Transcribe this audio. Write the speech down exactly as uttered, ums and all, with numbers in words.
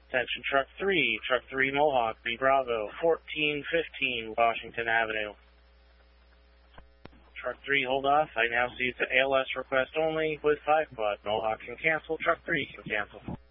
Attention Truck three, Truck three Mohawk, B Bravo, fourteen fifteen Washington Avenue. Truck three, hold off. I now see it's an A L S request only with five quad. Mohawk can cancel, Truck three can cancel.